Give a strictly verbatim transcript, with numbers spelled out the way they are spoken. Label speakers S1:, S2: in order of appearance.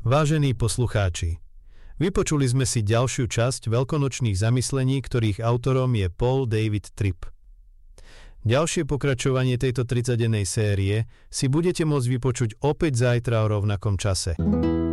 S1: Vážení poslucháči, vypočuli sme si ďalšiu časť veľkonočných zamyslení, ktorých autorom je Paul David Tripp. Ďalšie pokračovanie tejto tridsaťdennej série si budete môcť vypočuť opäť zajtra o rovnakom čase.